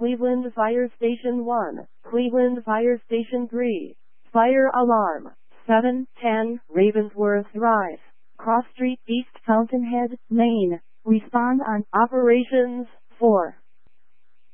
Cleveland Fire Station 1, Cleveland Fire Station 3. Fire alarm. 710 Ravensworth Drive, Cross Street, East Fountainhead, Maine. Respond on operations 4.